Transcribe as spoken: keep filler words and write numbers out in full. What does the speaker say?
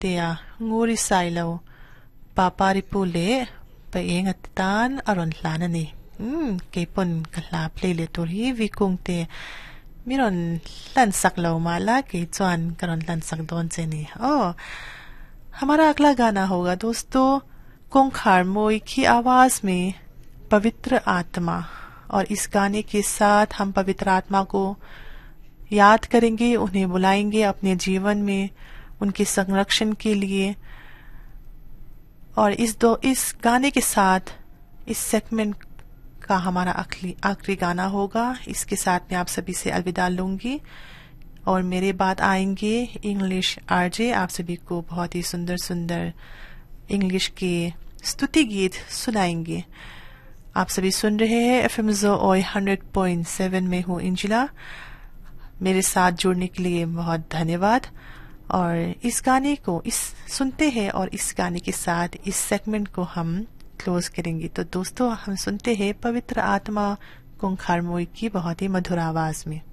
tia nguri sailo paparipule pa ingatan aron lana ni hmm kepon kala play le tori vikung te miron lansak लो माला के चौन करण lansak दोन से नहीं ओ हमारा अगला गाना होगा दोस्तों कोंखार मोई की आवाज में पवित्र आत्मा और इस गाने के साथ हम पवित्र आत्मा को याद करेंगे उन्हें बुलाएंगे अपने जीवन में उनके संरक्षण के लिए और इस दो इस गाने के साथ इस सेगमेंट का हमारा आखिरी आखिरी गाना होगा इसके साथ मैं आप सभी से अलविदा लूंगी और मेरे बाद आएंगे इंग्लिश आरजे आप सभी को बहुत ही सुंदर सुंदर इंग्लिश के स्तुति गीत सुनाएंगे आप सभी सुन रहे हैं एफएम जोई हंड्रेड पॉइंट सेवन में हूँ इंजिला मेरे साथ जुड़ने के लिए बहुत धन्यवाद और इस गाने को इस सुनते हैं और इस गाने के साथ इस सेगमेंट को हम क्लोज करेंगे तो दोस्तों हम सुनते हैं पवित्र आत्मा कोंखार मोई की बहुत ही मधुर आवाज में